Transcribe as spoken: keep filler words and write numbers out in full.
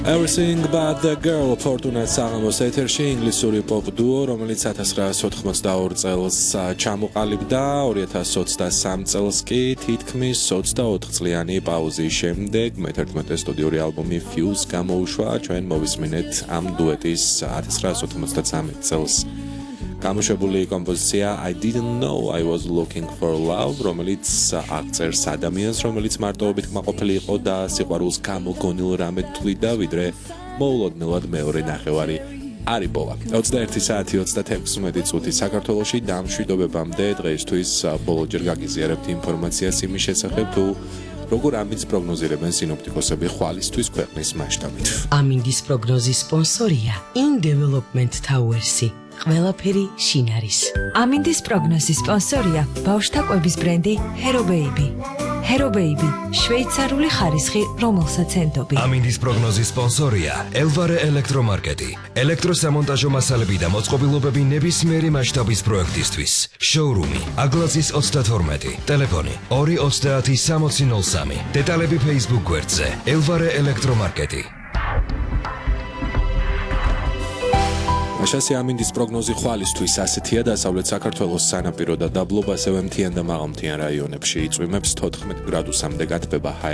Everything but the girl Fortuna საღამოს ეთერში ინგლისური პოპ დუო, რომელიც ათას ცხრაასი ოთხმოცდაორი წელს ჩამოყალიბდა, ორი ათას ოცდასამი წელს კი თითქმის ოცდაოთხ წლიანი პაუზის შემდეგ მეთერთმეტე სტუდიური ალბომი Fuse გამოუშვა. ჩვენ მოვისმინეთ ამ დუეტის ათას ცხრაასი ოთხმოცდათვრამეტ წელს გამოშვებული კომპოზიცია I didn't know I was looking for love, რომელიც აღწერს ადამიანს, რომელიც მარტოობით კმაყოფილი იყო და სიყვარულს გამოგონილ რამე თვლიდა, ვიდრე მოულოდნელად მეორე ნახევარი არ იპოვა. ოცდაერთი საათი ოცდათექვსმეტი წუთი საქართველოში და მშვიდობებამდე დღეისთვის ბოლოჯერ გაგიზიარებთ ინფორმაციას იმის შესახებ, თუ როგორ ამინდის პროგნოზირებენ სინოპტიკოსები ხვალისთვის ქვეყნის მასშტაბით. ამინდის პროგნოზის სპონსორია In Development Towers. ყველაფერი შინ არის. ამინდის პროგნოზის სპონსორია ბავშვთა კვების ბრენდი Hero Baby. Hero Baby, შვეიცარიული ხარისხი, რომელსაც ენდობი. ამინდის პროგნოზის სპონსორია Elvare ელექტრომარკეტი. ელექტროსამონტაჟო მასალები და მოწყობილობები ნებისმიერი მასშტაბის პროექტისთვის. შოურუმი აგლაზის ოცდათორმეტი, ტელეფონი ორი ოცდაათი სამოცი ნოლ სამი. დეტალები Facebook გვერდზე Elvare ელექტრომარკეტი. მაშასი ამინდის პროგნოზი ხვალისთვის ასეთია, დასავლეთ საქართველოს სანაპირო და დაბლობ, ასევე მთიან და მაღალმთიან რაიონებში იწვიმებს თოთხმეტ გრადუსამდე გათბება.